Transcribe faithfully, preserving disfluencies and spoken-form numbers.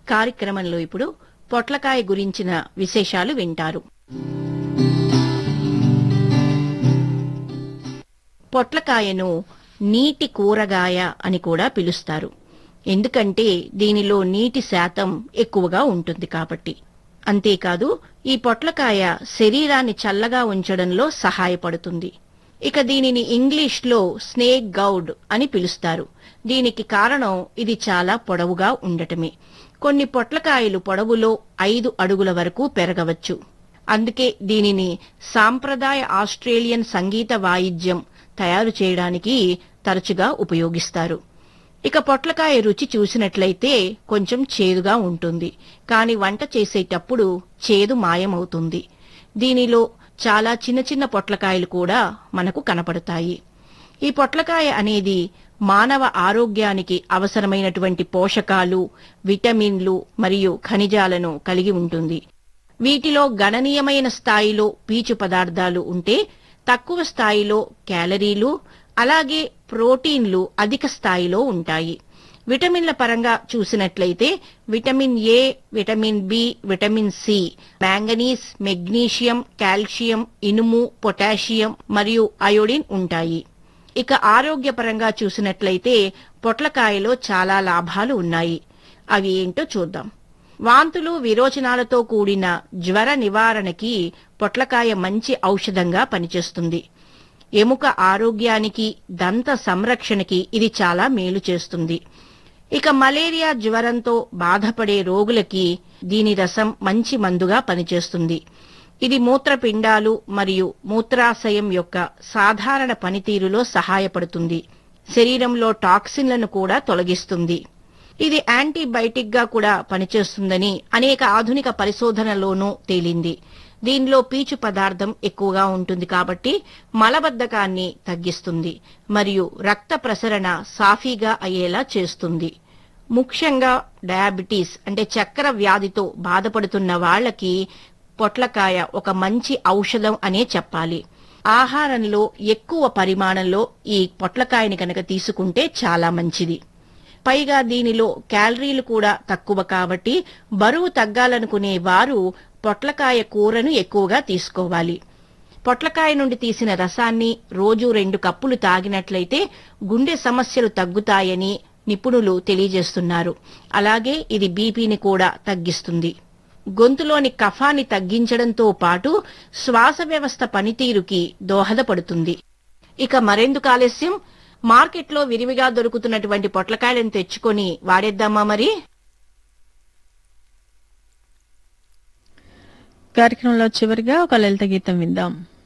కార్యక్రమంలో ఇప్పుడు పొట్లకాయ గురించిన విశేషాలు వింటారు. పొట్లకాయను నీటి కూరగాయ అని కూడా పిలుస్తారు. ఎందుకంటే దీనిలో నీటి శాతం ఎక్కువగా ఉంటుంది కాబట్టి. అంతేకాదు ఈ పొట్లకాయ శరీరాన్ని చల్లగా ఉంచడంలో సహాయపడుతుంది. ఇక దీనిని ఇంగ్లీష్లో స్నేక్ గౌడ్ అని పిలుస్తారు. దీనికి కారణం ఇది చాలా పొడవుగా ఉండటమే. కొన్ని పొట్లకాయలు పొడవులో ఐదు అడుగుల వరకు పెరగవచ్చు. అందుకే దీనిని సాంప్రదాయ ఆస్ట్రేలియన్ సంగీత వాయిద్యం తయారు చేయడానికి తరచుగా ఉపయోగిస్తారు. ఇక పొట్లకాయ రుచి చూసినట్లయితే కొంచెం చేదుగా ఉంటుంది. కాని వంట చేసేటప్పుడు చేదు మాయమవుతుంది. దీనిలో చాలా చిన్న చిన్న పొట్లకాయలు కూడా మనకు కనపడతాయి. ఈ పొట్లకాయ అనేది మానవ ఆరోగ్యానికి అవసరమైనటువంటి పోషకాలు, విటమిన్లు మరియు ఖనిజాలను కలిగి ఉంటుంది. వీటిలో గణనీయమైన స్థాయిలో పీచు పదార్థాలు ఉంటే తక్కువ స్థాయిలో క్యాలరీలు అలాగే ప్రోటీన్లు అధిక స్థాయిలో ఉంటాయి. విటమిన్ల పరంగా చూసినట్లయితే vitamin A, vitamin B, vitamin C, manganese, magnesium, calcium, ఇనుము, పొటాషియం మరియు అయోడిన్ ఉంటాయి. ఇక ఆరోగ్యపరంగా చూసినట్లయితే పొట్లకాయలో చాలా లాభాలు ఉన్నాయి. అవి ఏంటో చూద్దాం. వాంతులు, విరోచనాలతో కూడిన జ్వర నివారణకి పొట్లకాయ మంచి ఔషధంగా పనిచేస్తుంది. ఎముక ఆరోగ్యానికి, దంత సంరక్షణకి ఇది చాలా మేలు చేస్తుంది. ఇక మలేరియా జ్వరంతో బాధపడే రోగులకి దీని రసం మంచి మందుగా పనిచేస్తుంది. ఇది మూత్రపిండాలు మరియు మూత్రాశయం యొక్క సాధారణ పనితీరులో సహాయపడుతుంది. శరీరంలో టాక్సిన్లను కూడా తొలగిస్తుంది. ఇది యాంటీబయాటిక్ గా కూడా పనిచేస్తుందని అనేక ఆధునిక పరిశోధనలోనూ తేలింది. దీనిలో పీచు పదార్థం ఎక్కువగా ఉంటుంది కాబట్టి మలబద్ధకాన్ని తగ్గిస్తుంది మరియు రక్త ప్రసరణ సాఫీగా అయ్యేలా చేస్తుంది. ముఖ్యంగా డయాబెటీస్ అంటే చక్కెర వ్యాధితో బాధపడుతున్న వాళ్లకి పొట్లకాయ ఒక మంచి ఔషధం అనే చెప్పాలి. ఆహారంలో ఎక్కువ పరిమాణంలో ఈ పొట్లకాయని కనుక తీసుకుంటే చాలా మంచిది. పైగా దీనిలో క్యాలరీలు కూడా తక్కువ కాబట్టి బరువు తగ్గాలనుకునే వారు పొట్లకాయ కూరను ఎక్కువగా తీసుకోవాలి. పొట్లకాయ నుండి తీసిన రసాన్ని రోజు రెండు కప్పులు తాగినట్లయితే గుండె సమస్యలు తగ్గుతాయని నిపుణులు తెలియజేస్తున్నారు. అలాగే ఇది బీపీని కూడా తగ్గిస్తుంది. గొంతులోని కఫాన్ని తగ్గించడంతో పాటు శ్వాస వ్యవస్థ పనితీరుకి దోహదపడుతుంది. ఇక మరెందుకు ఆలస్యం, మార్కెట్లో విరివిగా దొరుకుతున్నటువంటి పొట్లకాయలను తెచ్చుకొని వాడేద్దామా మరి. కార్యక్రమంలో చివరిగా ఒక లలిత గీతం విందాం.